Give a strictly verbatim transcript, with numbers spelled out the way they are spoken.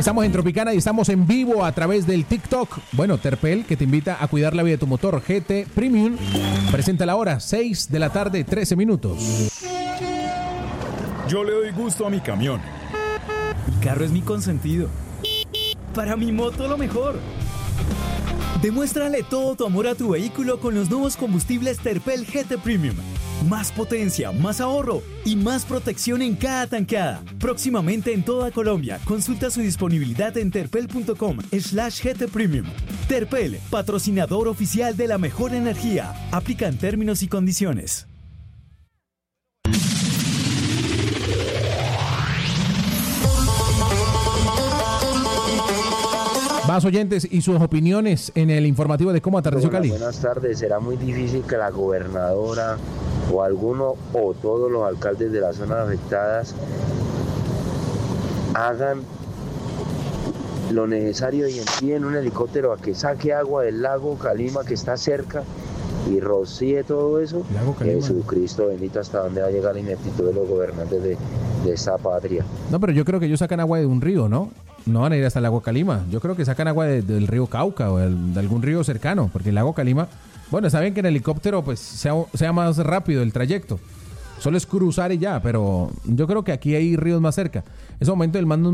Estamos en Tropicana y estamos en vivo a través del TikTok. Bueno, Terpel, que te invita a cuidar la vida de tu motor G T Premium, presenta la hora, seis de la tarde, trece minutos. Yo le doy gusto a mi camión. Mi carro es mi consentido. Para mi moto lo mejor. Demuéstrale todo tu amor a tu vehículo con los nuevos combustibles Terpel G T Premium. Más potencia, más ahorro y más protección en cada tanqueada. Próximamente en toda Colombia. Consulta su disponibilidad en terpel.com slash GT Premium. Terpel, patrocinador oficial de la mejor energía. Aplican términos y condiciones. Más oyentes y sus opiniones en el informativo de Cómo Atardeció Cali. Buenas tardes. Será muy difícil que la gobernadora o alguno o todos los alcaldes de las zonas afectadas hagan lo necesario y envíen un helicóptero a que saque agua del lago Calima que está cerca y rocíe todo eso. Jesucristo bendito, hasta dónde va a llegar la ineptitud de los gobernantes de, de esta patria. No, pero yo creo que ellos sacan agua de un río, ¿no? No van a ir hasta el lago Calima. Yo creo que sacan agua de, del río Cauca o el, de algún río cercano, porque el lago Calima, bueno, saben que en helicóptero pues sea, sea más rápido el trayecto. Solo es cruzar y ya, pero yo creo que aquí hay ríos más cerca. En ese momento el mando